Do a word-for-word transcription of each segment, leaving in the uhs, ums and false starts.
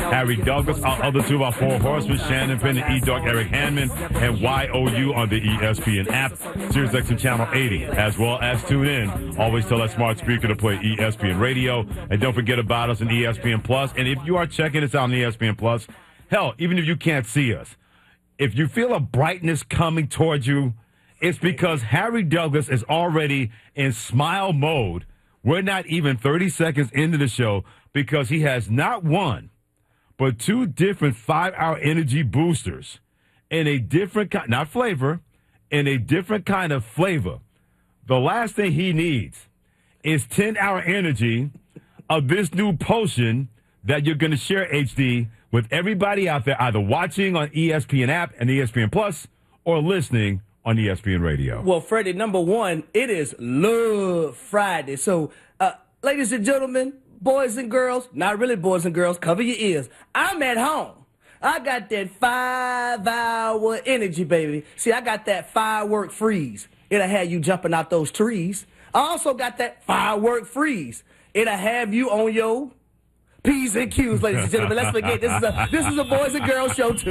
Harry Douglas. Our other two, our four horsemen, Shannon Penn and E-Dog Eric Hanman, and Y O U on the E S P N app, SiriusXM Channel eighty, as well as tune in. Always tell that smart speaker to play E S P N Radio. And don't forget about us on E S P N Plus. And if you are checking us out on E S P N Plus, hell, even if you can't see us, if you feel a brightness coming towards you, it's because Harry Douglas is already in smile mode. We're not even thirty seconds into the show because he has not one, but two different five-hour energy boosters in a different kind, not flavor, in a different kind of flavor. The last thing he needs is ten-hour energy of this new potion that you're going to share, H D, with everybody out there, either watching on E S P N app and E S P N Plus or listening on E S P N Radio. Well, Freddie, number one, it is Love Friday. So, uh, ladies and gentlemen, boys and girls, not really boys and girls, cover your ears. I'm at home. I got that five-hour energy, baby. See, I got that firework freeze. It'll have you jumping out those trees. I also got that firework freeze. It'll have you on your P's and Q's, ladies and gentlemen. Let's forget, this is a this is a boys and girls show, too.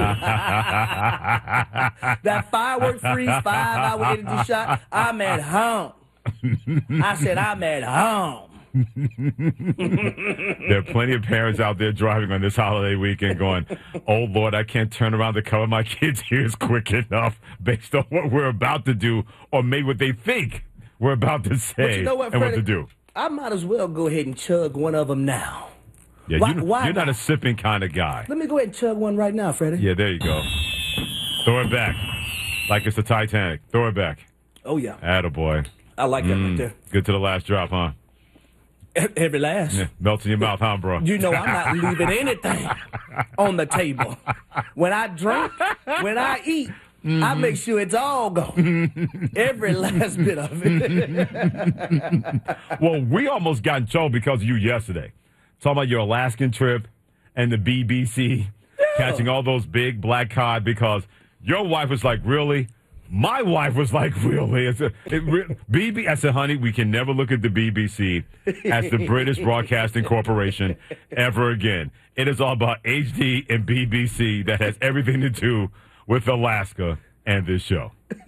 That firework freeze, five-hour energy shot, I'm at home. I said, I'm at home. There are plenty of parents out there driving on this holiday weekend going, oh, Lord, I can't turn around to cover my kids' ears quick enough based on what we're about to do or maybe what they think we're about to say you know what, and Freddie, what to do. I might as well go ahead and chug one of them now. Yeah, why, you, why you're not a sipping kind of guy. Let me go ahead and chug one right now, Freddie. Yeah, there you go. Throw it back like it's the Titanic. Throw it back. Oh, yeah. Attaboy. I like that Mm, right there. good to the last drop, huh? Every last. Yeah, melts in your mouth, huh, bro? You know I'm not leaving anything on the table. When I drink, when I eat, mm-hmm. I make sure it's all gone. Every last bit of it. Well, we almost got in trouble because of you yesterday. Talking about your Alaskan trip and the B B C, yeah. catching all those big black cod because your wife was like, really? My wife was like, really? It's a, it re- B B. I said, honey, we can never look at the B B C as the British Broadcasting Corporation ever again. It is all about H D and B B C that has everything to do with Alaska and this show.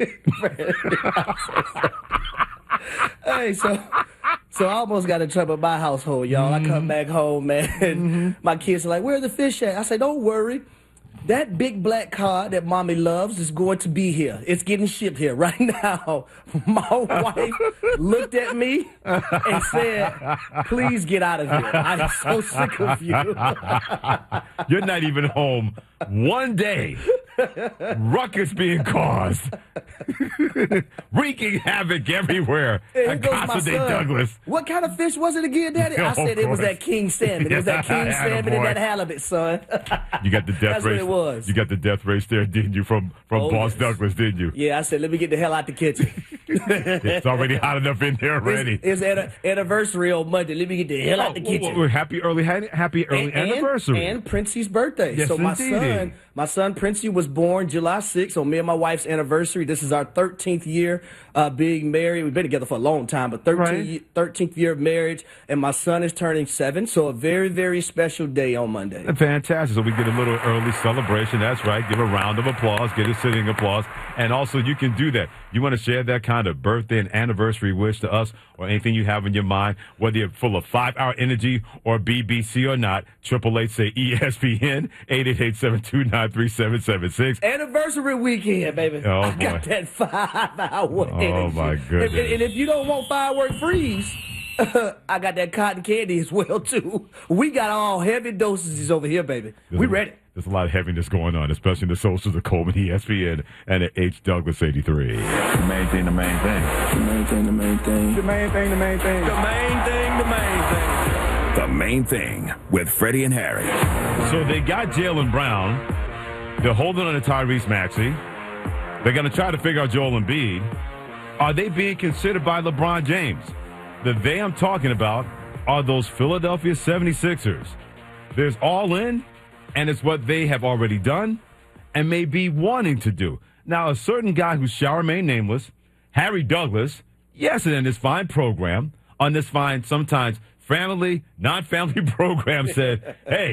Hey, so so I almost got in trouble in my household, y'all. Mm-hmm. I come back home, man, and mm-hmm. my kids are like, where are the fish at? I say, don't worry. That big black cod that mommy loves is going to be here. It's getting shipped here right now. My wife looked at me and said, please get out of here. I'm so sick of you. You're not even home one day. Ruckus being caused. Wreaking havoc everywhere at Casa de Douglas. What kind of fish was it again, Daddy? I said it was that king salmon. It was that king salmon and that halibut, son. You got the death That's race. What it was. You got the death race there, didn't you, from, from oh, Boss yes. Douglas, didn't you? Yeah, I said, let me get the hell out the kitchen. It's already hot enough in there already. It's, it's an anniversary on Monday. Let me get the hell oh, out the kitchen. Well, well, happy early, happy early and, anniversary. And, and Princey's birthday. Yes, so my indeed. son, my son Princey was born July sixth on me and my wife's anniversary. This is our thirteenth year uh, being married. We've been together for a long time, but thirteenth, right. thirteenth year of marriage, and my son is turning seven, so a very, very special day on Monday. Fantastic. So we get a little early celebration. That's right. Give a round of applause. Get a sitting applause. And also, you can do that. You want to share that kind of birthday and anniversary wish to us or anything you have in your mind, whether you're full of five-hour energy or B B C or not, triple eight say E S P N, eight eight eight, seven two nine, three seven seven six. Anniversary weekend, baby. Oh, I boy. got that five-hour oh, energy. Oh, my goodness. And, and if you don't want firework freeze, I got that cotton candy as well, too. We got all heavy dosages over here, baby. There's we a, ready. There's a lot of heaviness going on, especially in the socials of Coleman, E S P N, and at H. Douglas eighty-three. The main thing, the main thing. The main thing, the main thing. The main thing, the main thing. The main thing, the main thing. The Main Thing with Freddie and Harry. So they got Jaylen Brown. They're holding on to Tyrese Maxey. They're going to try to figure out Joel Embiid. Are they being considered by LeBron James? The they I'm talking about are those Philadelphia seventy-sixers. There's all in, and it's what they have already done and may be wanting to do. Now, a certain guy who shall remain nameless, Harry Douglas, yes, and in this fine program, on this fine, sometimes family, non-family program, said, hey,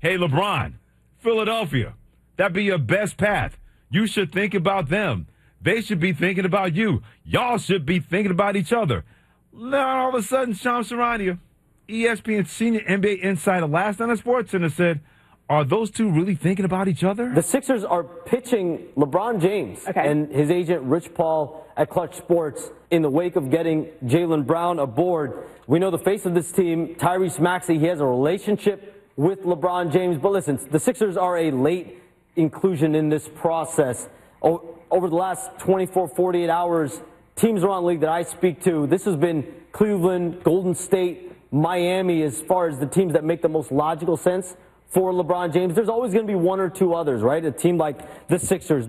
Hey, LeBron, Philadelphia, that'd be your best path. You should think about them. They should be thinking about you. Y'all should be thinking about each other. Now, all of a sudden, Shams Charania, E S P N senior N B A insider, last night on SportsCenter said, are those two really thinking about each other? The Sixers are pitching LeBron James okay. and his agent Rich Paul at Clutch Sports in the wake of getting Jaylen Brown aboard. We know the face of this team, Tyrese Maxey, he has a relationship with LeBron James. But listen, the Sixers are a late inclusion in this process. O- over the last twenty-four, forty-eight hours, teams around the league that I speak to, this has been Cleveland, Golden State, Miami as far as the teams that make the most logical sense for LeBron James. There's always going to be one or two others, right? A team like the Sixers.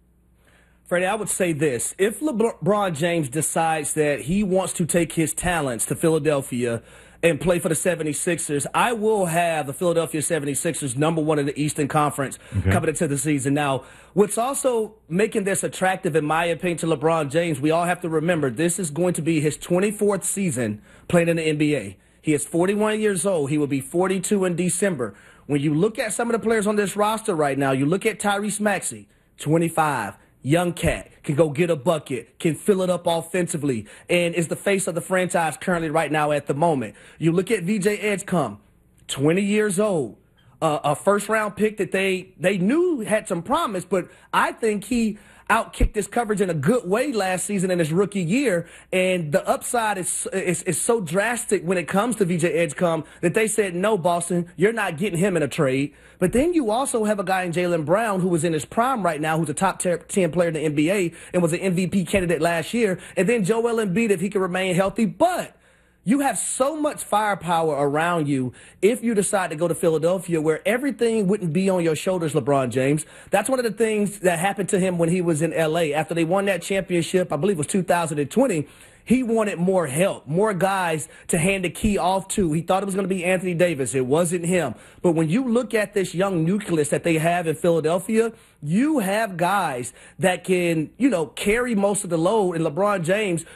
Freddie, I would say this. If LeBron James decides that he wants to take his talents to Philadelphia and play for the seventy-sixers, I will have the Philadelphia seventy-sixers number one in the Eastern Conference okay. coming into the season. Now, what's also making this attractive, in my opinion, to LeBron James, we all have to remember this is going to be his twenty-fourth season playing in the N B A. He is forty-one years old. He will be forty-two in December. When you look at some of the players on this roster right now, you look at Tyrese Maxey, twenty-five, young cat, can go get a bucket, can fill it up offensively, and is the face of the franchise currently right now at the moment. You look at V J Edgecombe, twenty years old, uh, a first-round pick that they, they knew had some promise, but I think he outkicked his coverage in a good way last season in his rookie year, and the upside is, is is so drastic when it comes to V J Edgecombe that they said, no, Boston, you're not getting him in a trade. But then you also have a guy in Jaylen Brown who is in his prime right now, who's a top ten player in the N B A and was an M V P candidate last year, and then Joel Embiid if he can remain healthy. But you have so much firepower around you if you decide to go to Philadelphia where everything wouldn't be on your shoulders, LeBron James. That's one of the things that happened to him when he was in L A. After they won that championship, I believe it was two thousand twenty, he wanted more help, more guys to hand the key off to. He thought it was going to be Anthony Davis. It wasn't him. But when you look at this young nucleus that they have in Philadelphia, you have guys that can, you know, carry most of the load. And LeBron James,